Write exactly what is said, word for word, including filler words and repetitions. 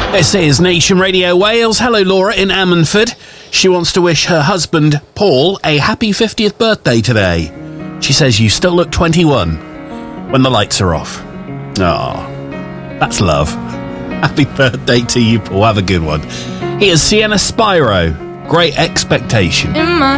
This is Nation Radio Wales. Hello, Laura in Ammanford. She wants to wish her husband, Paul, a happy fiftieth birthday today. She says you still look twenty-one when the lights are off. Ah, that's love. Happy birthday to you, Paul. Have a good one. Here's Sienna Spyro. Great Expectation. In my